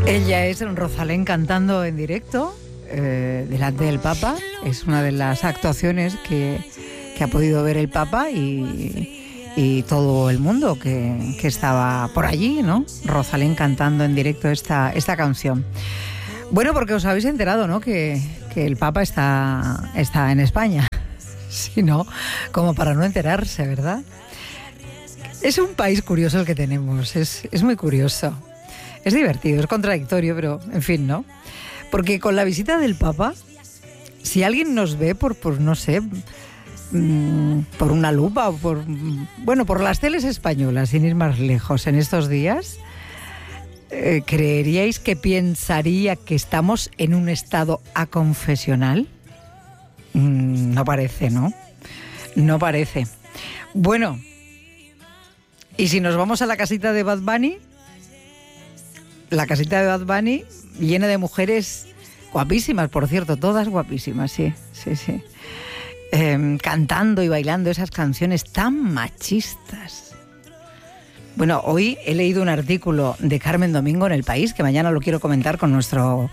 Ella es Rosalén cantando en directo delante del Papa. Es una de las actuaciones que ha podido ver el Papa y todo el mundo que estaba por allí, ¿no? Rosalén cantando en directo esta canción. Bueno, porque os habéis enterado, ¿no? Que el Papa está en España. Si no, como para no enterarse, ¿verdad? Es un país curioso el que tenemos, es muy curioso. Es divertido, es contradictorio, pero en fin, ¿no? Porque con la visita del Papa, si alguien nos ve por no sé, por una lupa o por las teles españolas, sin ir más lejos en estos días, ¿creeríais que pensaría que estamos en un estado aconfesional? No parece, ¿no? No parece. Bueno, y si nos vamos a la casita de Bad Bunny, la casita de Bad Bunny llena de mujeres guapísimas, por cierto, todas guapísimas, sí. Cantando y bailando esas canciones tan machistas. Bueno, hoy he leído un artículo de Carmen Domingo en El País, que mañana lo quiero comentar con nuestro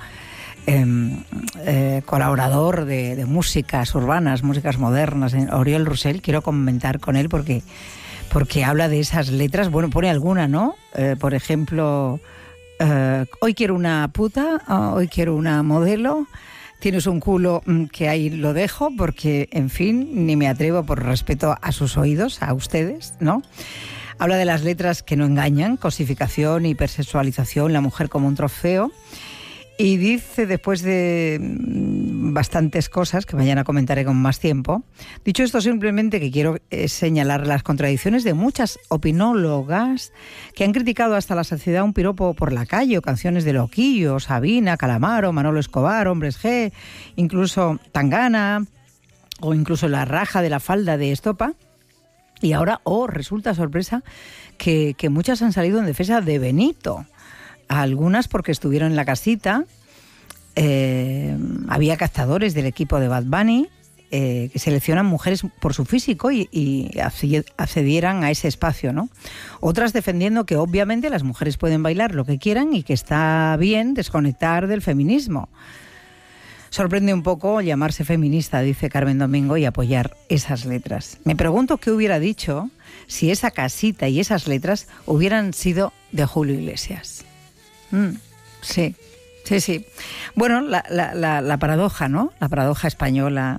colaborador de músicas urbanas, músicas modernas, Oriol Rosell. Quiero comentar con él porque habla de esas letras. Bueno, pone alguna, ¿no? Por ejemplo, hoy quiero una puta, hoy quiero una modelo, tienes un culo que ahí lo dejo porque, en fin, ni me atrevo por respeto a sus oídos, a ustedes, ¿no? Habla de las letras que no engañan, cosificación, hipersexualización, la mujer como un trofeo. Y dice, después de bastantes cosas, que mañana comentaré con más tiempo, dicho esto simplemente que quiero señalar las contradicciones de muchas opinólogas que han criticado hasta la saciedad un piropo por la calle o canciones de Loquillo, Sabina, Calamaro, Manolo Escobar, Hombres G, incluso Tangana o incluso la raja de la falda de Estopa. Y ahora, resulta sorpresa que muchas han salido en defensa de Benito. Algunas porque estuvieron en la casita, había captadores del equipo de Bad Bunny que seleccionan mujeres por su físico y accedieran a ese espacio, ¿no? Otras defendiendo que obviamente las mujeres pueden bailar lo que quieran y que está bien desconectar del feminismo. Sorprende un poco llamarse feminista, dice Carmen Domingo, y apoyar esas letras. Me pregunto qué hubiera dicho si esa casita y esas letras hubieran sido de Julio Iglesias. Sí. Bueno, la paradoja, ¿no? La paradoja española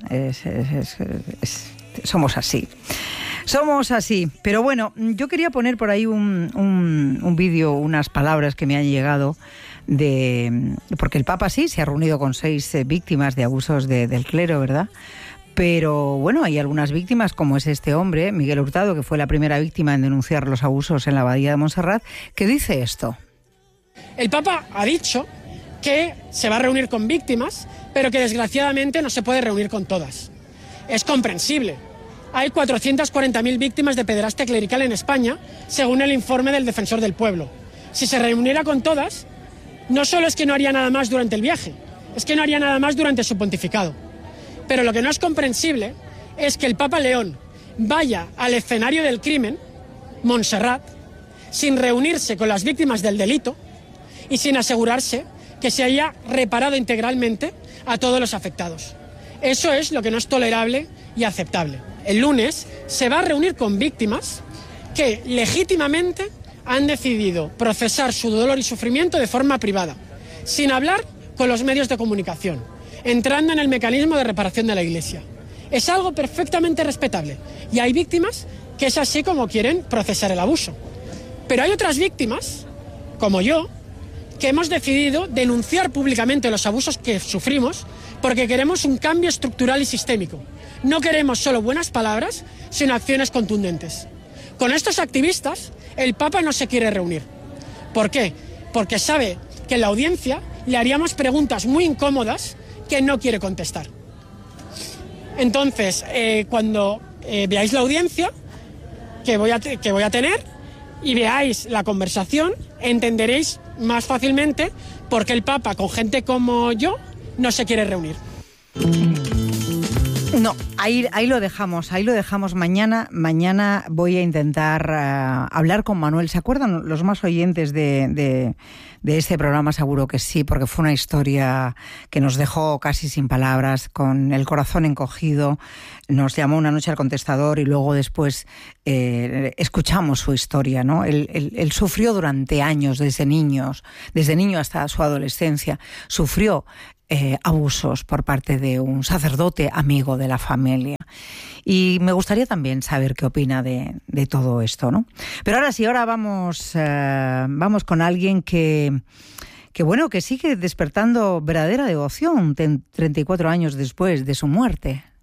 somos así. Somos así. Pero bueno, yo quería poner por ahí un vídeo, unas palabras que me han llegado porque el Papa sí se ha reunido con 6 víctimas de abusos del clero, ¿verdad? Pero bueno, hay algunas víctimas, como es este hombre, Miguel Hurtado, que fue la primera víctima en denunciar los abusos en la abadía de Montserrat, que dice esto. El Papa ha dicho que se va a reunir con víctimas, pero que desgraciadamente no se puede reunir con todas. Es comprensible. Hay 440.000 víctimas de pederastia clerical en España, según el informe del Defensor del Pueblo. Si se reuniera con todas, no solo es que no haría nada más durante el viaje, es que no haría nada más durante su pontificado. Pero lo que no es comprensible es que el Papa León vaya al escenario del crimen, Montserrat, sin reunirse con las víctimas del delito y sin asegurarse que se haya reparado integralmente a todos los afectados. Eso es lo que no es tolerable y aceptable. El lunes se va a reunir con víctimas que legítimamente han decidido procesar su dolor y sufrimiento de forma privada, sin hablar con los medios de comunicación, entrando en el mecanismo de reparación de la Iglesia. Es algo perfectamente respetable y hay víctimas que es así como quieren procesar el abuso. Pero hay otras víctimas, como yo, que hemos decidido denunciar públicamente los abusos que sufrimos porque queremos un cambio estructural y sistémico. No queremos solo buenas palabras, sino acciones contundentes. Con estos activistas, el Papa no se quiere reunir. ¿Por qué? Porque sabe que en la audiencia le haríamos preguntas muy incómodas que no quiere contestar. Entonces, cuando veáis la audiencia que voy a tener y veáis la conversación, entenderéis más fácilmente por qué el Papa, con gente como yo, no se quiere reunir. No, ahí lo dejamos. Mañana voy a intentar hablar con Manuel. ¿Se acuerdan los más oyentes de este programa? Seguro que sí, porque fue una historia que nos dejó casi sin palabras, con el corazón encogido. Nos llamó una noche al contestador y luego después escuchamos su historia, ¿no? Él sufrió durante años, desde niño hasta su adolescencia, sufrió abusos por parte de un sacerdote amigo de la familia. Y me gustaría también saber qué opina de todo esto, ¿no? Pero ahora sí, vamos con alguien que sigue despertando verdadera devoción 34 años después de su muerte.